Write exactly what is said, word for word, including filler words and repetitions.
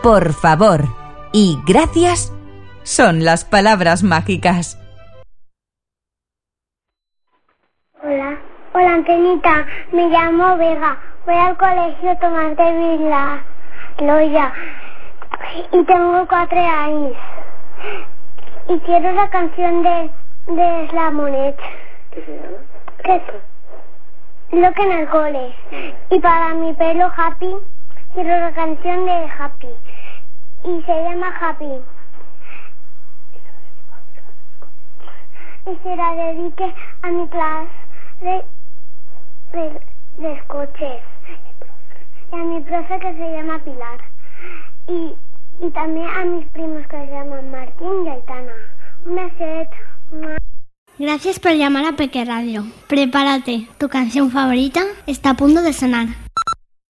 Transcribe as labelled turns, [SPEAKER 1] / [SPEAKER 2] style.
[SPEAKER 1] por favor y gracias son las palabras mágicas.
[SPEAKER 2] Hola, hola Antenita, me llamo Vega, voy al colegio Tomás de Vila Loya y tengo cuatro años y quiero la canción de, de Slamonet.
[SPEAKER 3] ¿Qué se llama?
[SPEAKER 2] ¿Qué es? Lo que en el cole. Y para mi pelo Happy, quiero la canción de Happy. Y se llama Happy. Y se la dedique a mi clase de, de, de coches. Y a mi profe que se llama Pilar. Y, y también a mis primos que se llaman Martín y Aitana. Un besito.
[SPEAKER 4] Gracias por llamar a Peque Radio. Prepárate, tu canción favorita está a punto de sonar.